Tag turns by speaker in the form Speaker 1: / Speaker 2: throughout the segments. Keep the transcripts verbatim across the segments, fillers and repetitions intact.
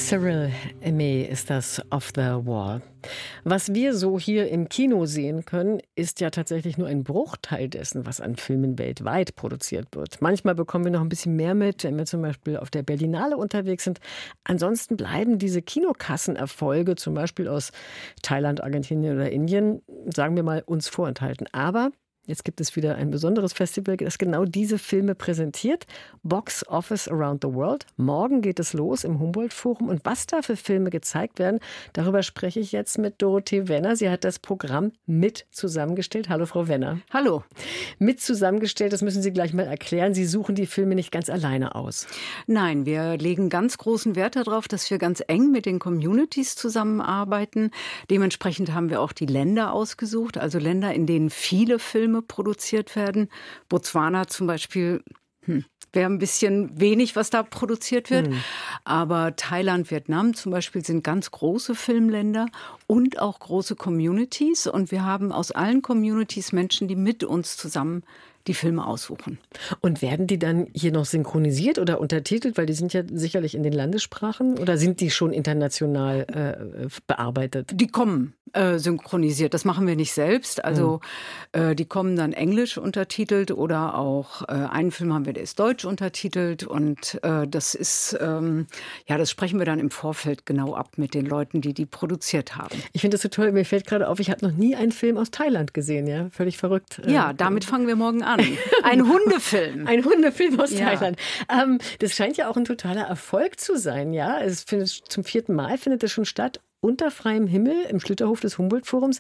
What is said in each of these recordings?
Speaker 1: Cyril Aimé ist das Off the Wall. Was wir so hier im Kino sehen können, ist ja tatsächlich nur ein Bruchteil dessen, was an Filmen weltweit produziert wird. Manchmal bekommen wir noch ein bisschen mehr mit, wenn wir zum Beispiel auf der Berlinale unterwegs sind. Ansonsten bleiben diese Kinokassenerfolge, zum Beispiel aus Thailand, Argentinien oder Indien, sagen wir mal, uns vorenthalten. Aber jetzt gibt es wieder ein besonderes Festival, das genau diese Filme präsentiert. Box Office Around the World. Morgen geht es los im Humboldt-Forum. Und was da für Filme gezeigt werden, darüber spreche ich jetzt mit Dorothee Wenner. Sie hat das Programm mit zusammengestellt. Hallo, Frau Wenner.
Speaker 2: Hallo.
Speaker 1: Mit zusammengestellt, das müssen Sie gleich mal erklären. Sie suchen die Filme nicht ganz alleine aus.
Speaker 2: Nein, wir legen ganz großen Wert darauf, dass wir ganz eng mit den Communities zusammenarbeiten. Dementsprechend haben wir auch die Länder ausgesucht, also Länder, in denen viele Filme produziert werden. Botswana zum Beispiel hm, wäre ein bisschen wenig, was da produziert wird. Hm. Aber Thailand, Vietnam zum Beispiel sind ganz große Filmländer und auch große Communities. Und wir haben aus allen Communities Menschen, die mit uns zusammen die Filme aussuchen.
Speaker 1: Und werden die dann hier noch synchronisiert oder untertitelt? Weil die sind ja sicherlich in den Landessprachen. Oder sind die schon international äh, bearbeitet?
Speaker 2: Die kommen äh, synchronisiert. Das machen wir nicht selbst. Also mhm. äh, die kommen dann englisch untertitelt oder auch äh, einen Film haben wir, der ist deutsch untertitelt. Und äh, das ist, ähm, ja, das sprechen wir dann im Vorfeld genau ab mit den Leuten, die die produziert haben.
Speaker 1: Ich finde das so toll. Mir fällt gerade auf, ich habe noch nie einen Film aus Thailand gesehen. Ja, völlig verrückt.
Speaker 2: Ja, damit fangen wir morgen an. Ein Hundefilm.
Speaker 1: Ein Hundefilm aus
Speaker 2: ja.
Speaker 1: Thailand. Ähm, das scheint ja auch ein totaler Erfolg zu sein, ja. Es findet zum vierten Mal findet es schon statt, unter freiem Himmel im Schlitterhof des Humboldt-Forums.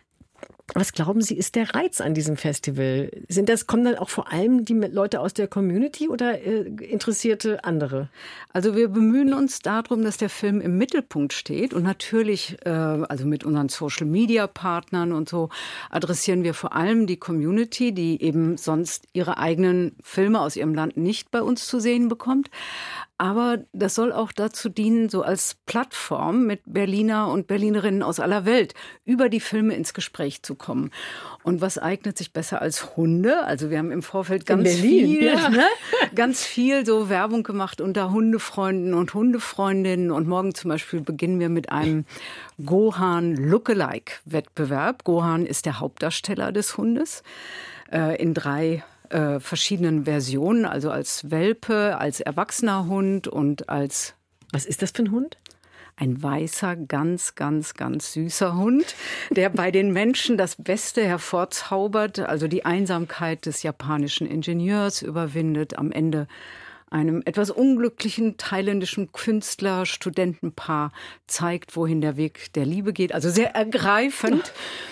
Speaker 1: Was glauben Sie, ist der Reiz an diesem Festival? Sind das, kommen dann auch vor allem die Leute aus der Community oder äh, interessierte andere?
Speaker 2: Also wir bemühen uns darum, dass der Film im Mittelpunkt steht. Und natürlich, äh, also mit unseren Social-Media-Partnern und so, adressieren wir vor allem die Community, die eben sonst ihre eigenen Filme aus ihrem Land nicht bei uns zu sehen bekommt. Aber das soll auch dazu dienen, so als Plattform mit Berliner und Berlinerinnen aus aller Welt über die Filme ins Gespräch zu kommen. Und was eignet sich besser als Hunde? Also wir haben im Vorfeld ganz viel,
Speaker 1: ja.
Speaker 2: ne? ganz viel so Werbung gemacht unter Hundefreunden und Hundefreundinnen. Und morgen zum Beispiel beginnen wir mit einem Gohan Lookalike-Wettbewerb. Gohan ist der Hauptdarsteller des Hundes äh, in drei Äh, verschiedenen Versionen, also als Welpe, als erwachsener Hund und als...
Speaker 1: Was ist das für ein Hund?
Speaker 2: Ein weißer, ganz, ganz, ganz süßer Hund, der bei den Menschen das Beste hervorzaubert, also die Einsamkeit des japanischen Ingenieurs überwindet, am Ende einem etwas unglücklichen thailändischen Künstler-Studentenpaar zeigt, wohin der Weg der Liebe geht. Also sehr ergreifend.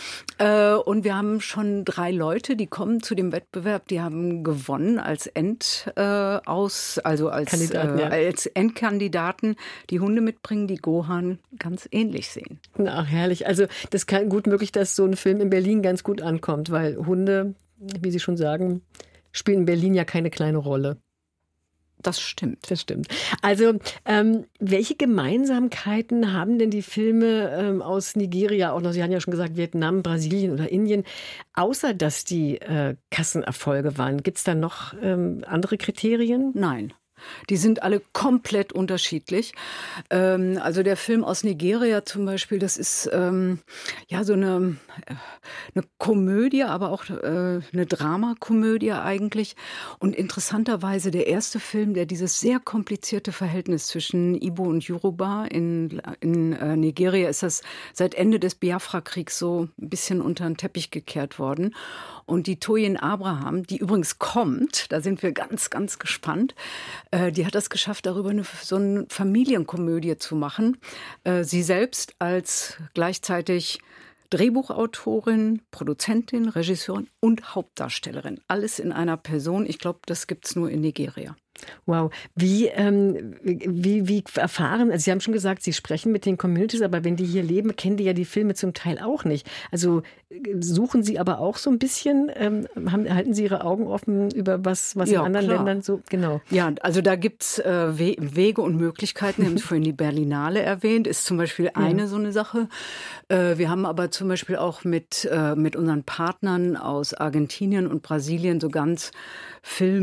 Speaker 2: Und wir haben schon drei Leute, die kommen zu dem Wettbewerb, die haben gewonnen als End äh, aus, also als,
Speaker 1: Kandidaten,
Speaker 2: äh,
Speaker 1: ja.
Speaker 2: als Endkandidaten, die Hunde mitbringen, die Gohan ganz ähnlich sehen.
Speaker 1: Ach, herrlich. Also das kann gut möglich, dass so ein Film in Berlin ganz gut ankommt, weil Hunde, wie Sie schon sagen, spielen in Berlin ja keine kleine Rolle.
Speaker 2: Das stimmt.
Speaker 1: Das stimmt. Also, ähm, welche Gemeinsamkeiten haben denn die Filme ähm, aus Nigeria, auch noch, Sie haben ja schon gesagt, Vietnam, Brasilien oder Indien, außer dass die äh, Kassenerfolge waren? Gibt es da noch ähm, andere Kriterien?
Speaker 2: Nein. Die sind alle komplett unterschiedlich. Ähm, also der Film aus Nigeria zum Beispiel, das ist ähm, ja so eine, eine Komödie, aber auch äh, eine Dramakomödie eigentlich. Und interessanterweise der erste Film, der dieses sehr komplizierte Verhältnis zwischen Igbo und Yoruba in, in äh, Nigeria, ist das seit Ende des Biafra-Kriegs so ein bisschen unter den Teppich gekehrt worden. Und die Toyin Abraham, die übrigens kommt, da sind wir ganz, ganz gespannt, äh, die hat es geschafft, darüber eine, so eine Familienkomödie zu machen. Äh, sie selbst als gleichzeitig Drehbuchautorin, Produzentin, Regisseurin und Hauptdarstellerin. Alles in einer Person. Ich glaube, das gibt es nur in Nigeria.
Speaker 1: Wow. Wie, ähm, wie, wie erfahren, also Sie haben schon gesagt, Sie sprechen mit den Communities, aber wenn die hier leben, kennen die ja die Filme zum Teil auch nicht. Also suchen Sie aber auch so ein bisschen, ähm, haben, halten Sie Ihre Augen offen über was, was
Speaker 2: ja,
Speaker 1: in anderen
Speaker 2: klar.
Speaker 1: Ländern so, genau.
Speaker 2: Ja, also da gibt's äh, We- Wege und Möglichkeiten. Wir haben vorhin die Berlinale erwähnt, ist zum Beispiel eine ja. so eine Sache. Äh, wir haben aber zum Beispiel auch mit, äh, mit unseren Partnern aus Argentinien und Brasilien so ganz Film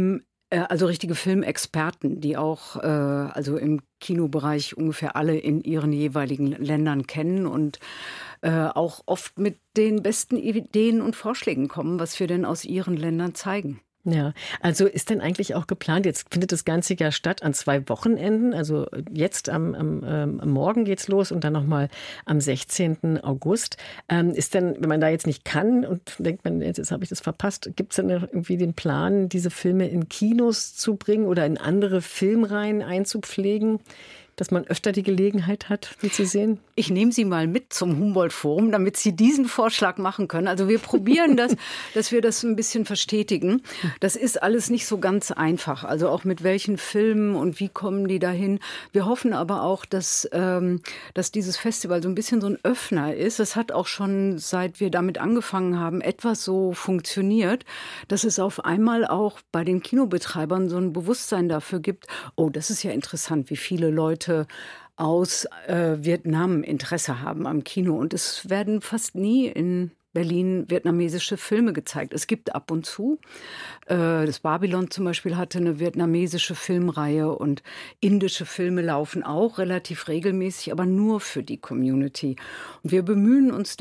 Speaker 2: Äh, also richtige Filmexperten, die auch äh, also im Kinobereich ungefähr alle in ihren jeweiligen Ländern kennen und äh, auch oft mit den besten Ideen und Vorschlägen kommen, was wir denn aus ihren Ländern zeigen.
Speaker 1: Ja, also ist denn eigentlich auch geplant, jetzt findet das Ganze ja statt an zwei Wochenenden, also jetzt am, am, ähm, am Morgen geht's los und dann nochmal am sechzehnten August. Ähm, ist denn, wenn man da jetzt nicht kann und denkt man, jetzt, jetzt habe ich das verpasst, gibt es denn irgendwie den Plan, diese Filme in Kinos zu bringen oder in andere Filmreihen einzupflegen, dass man öfter die Gelegenheit hat, die zu sehen?
Speaker 2: Ich nehme Sie mal mit zum Humboldt-Forum, damit Sie diesen Vorschlag machen können. Also wir probieren das, dass wir das ein bisschen verstetigen. Das ist alles nicht so ganz einfach. Also auch mit welchen Filmen und wie kommen die dahin. Wir hoffen aber auch, dass, ähm, dass dieses Festival so ein bisschen so ein Öffner ist. Das hat auch schon, seit wir damit angefangen haben, etwas so funktioniert, dass es auf einmal auch bei den Kinobetreibern so ein Bewusstsein dafür gibt, oh, das ist ja interessant, wie viele Leute aus äh, Vietnam Interesse haben am Kino. Und es werden fast nie in Berlin vietnamesische Filme gezeigt. Es gibt ab und zu. Äh, das Babylon zum Beispiel hatte eine vietnamesische Filmreihe und indische Filme laufen auch relativ regelmäßig, aber nur für die Community. Und wir bemühen uns da